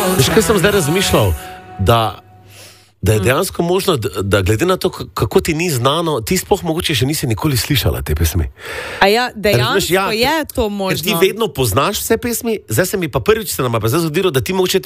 Veš, kaj sem zdaj razmišljal, da je dejansko možno, da glede na to, kako ti ni znano, ti sploh mogoče še nisi nikoli slišala te pesmi. A ja, dejansko je to možno. Ker ti vedno poznaš vse pesmi, zdaj se mi pa prvič se nam pa zdaj zgodilo, da ti mogoče